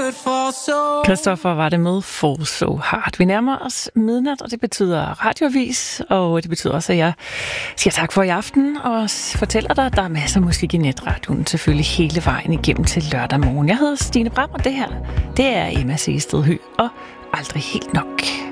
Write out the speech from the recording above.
good for so. Christoffer var det med For So Hard. Vi nærmer os midnat, og det betyder radioavis, og det betyder også, at jeg siger tak for i aften, og fortæller dig, at der er masser af musik i netradioen, selvfølgelig hele vejen igennem til lørdag morgen. Jeg hedder Stine Bram, og det her, det er Emma Segested Høgh, og aldrig helt nok.